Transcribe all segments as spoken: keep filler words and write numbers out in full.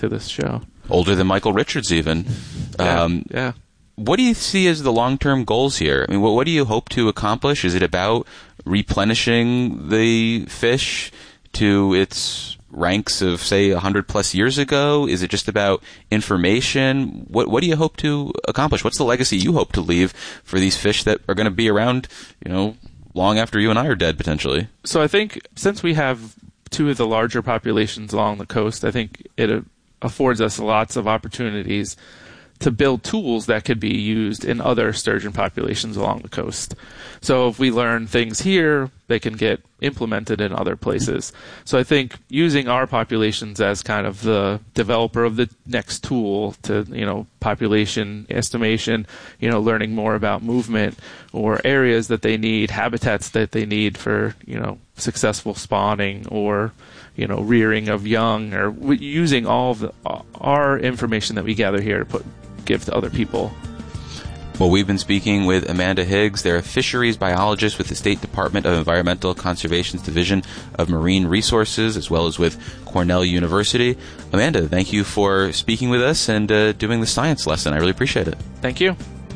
to this show. Older than Michael Richards, even. Yeah. Um, yeah. What do you see as the long-term goals here? I mean, what, what do you hope to accomplish? Is it about replenishing the fish to its ranks of, say, one hundred plus years ago? Is it just about information? What what do you hope to accomplish? What's the legacy you hope to leave for these fish that are going to be around, you know, long after you and I are dead, potentially? So I think since we have two of the larger populations along the coast, I think it uh, affords us lots of opportunities to build tools that could be used in other sturgeon populations along the coast. So if we learn things here, they can get implemented in other places. So I think using our populations as kind of the developer of the next tool to, you know, population estimation, you know, learning more about movement or areas that they need, habitats that they need for, you know, successful spawning or, you know, rearing of young, or w- using all of the, our information that we gather here to put give to other people. Well, we've been speaking with Amanda Higgs. They're a fisheries biologist with the State Department of Environmental Conservation's Division of Marine Resources, as well as with Cornell University. Amanda, thank you for speaking with us and uh, doing the science lesson. I really appreciate it. Thank you.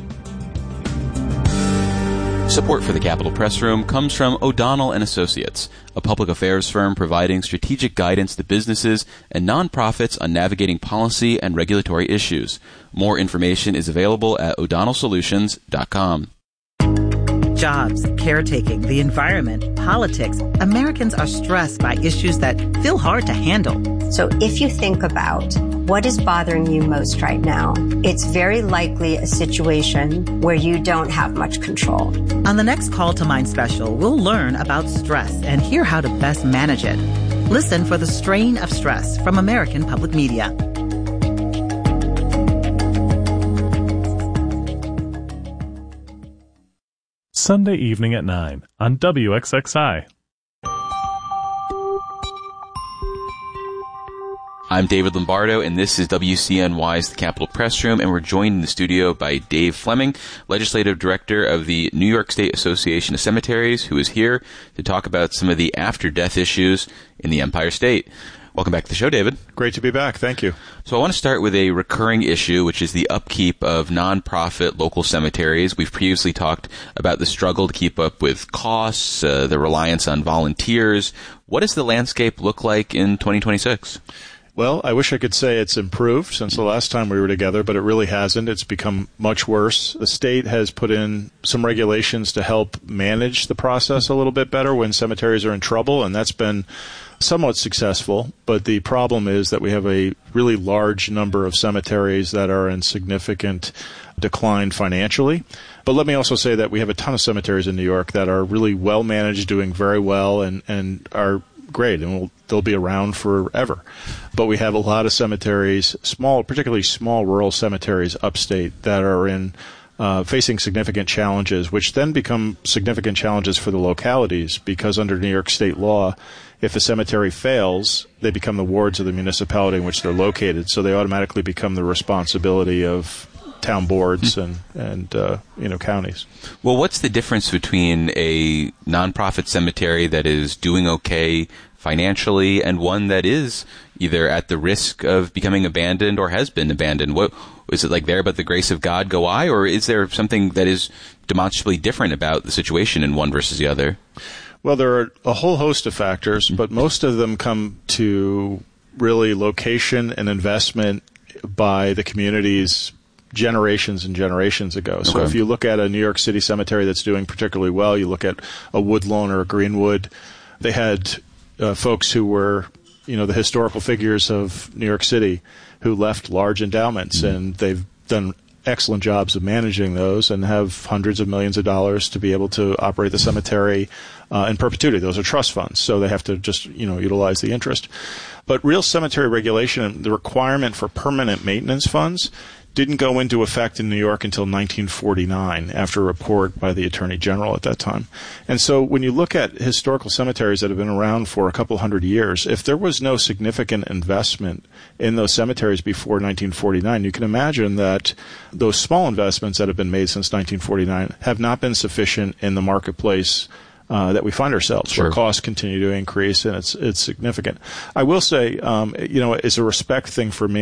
Support for the Capitol Press Room comes from O'Donnell and Associates, a public affairs firm providing strategic guidance to businesses and nonprofits on navigating policy and regulatory issues. More information is available at o'donnell solutions dot com. Jobs, caretaking, the environment, politics. Americans are stressed by issues that feel hard to handle. So if you think about what is bothering you most right now, it's very likely a situation where you don't have much control. On the next Call to Mind special, we'll learn about stress and hear how to best manage it. Listen for The Strain of Stress from American Public Media. Sunday evening at nine on W X X I. I'm David Lombardo, and this is W C N Y's The Capitol Press Room, and we're joined in the studio by Dave Fleming, Legislative Director of the New York State Association of Cemeteries, who is here to talk about some of the after-death issues in the Empire State. Welcome back to the show, David. Great to be back. Thank you. So I want to start with a recurring issue, which is the upkeep of nonprofit local cemeteries. We've previously talked about the struggle to keep up with costs, uh, the reliance on volunteers. What does the landscape look like in twenty twenty-six? Well, I wish I could say it's improved since the last time we were together, but it really hasn't. It's become much worse. The state has put in some regulations to help manage the process a little bit better when cemeteries are in trouble, and that's been somewhat successful. But the problem is that we have a really large number of cemeteries that are in significant decline financially. But let me also say that we have a ton of cemeteries in New York that are really well managed, doing very well, and, and are great, and will, they'll be around forever. But we have a lot of cemeteries, small, particularly small rural cemeteries upstate, that are in uh, facing significant challenges, which then become significant challenges for the localities, because under New York state law, if a cemetery fails, they become the wards of the municipality in which they're located, so they automatically become the responsibility of town boards and, and uh, you know, counties. Well, what's the difference between a nonprofit cemetery that is doing okay financially and one that is either at the risk of becoming abandoned or has been abandoned? What is it like there, but the grace of God go I, or is there something that is demonstrably different about the situation in one versus the other? Well, there are a whole host of factors, but most of them come to really location and investment by the communities generations and generations ago. So Okay. if you look at a New York City cemetery that's doing particularly well, you look at a Woodlawn or a Greenwood, they had uh, folks who were, you know, the historical figures of New York City who left large endowments, mm-hmm. and they've done excellent jobs of managing those and have hundreds of millions of dollars to be able to operate the cemetery uh, in perpetuity. Those are trust funds, so they have to just, you know, utilize the interest. But real cemetery regulation, the requirement for permanent maintenance funds, didn't go into effect in New York until nineteen forty-nine, after a report by the Attorney General at that time. And so when you look at historical cemeteries that have been around for a couple hundred years, if there was no significant investment in those cemeteries before nineteen forty-nine, you can imagine that those small investments that have been made since nineteen forty-nine have not been sufficient in the marketplace Uh, that we find ourselves, Sure. where costs continue to increase, and it's it's significant. I will say, um, you know, it's a respect thing for me.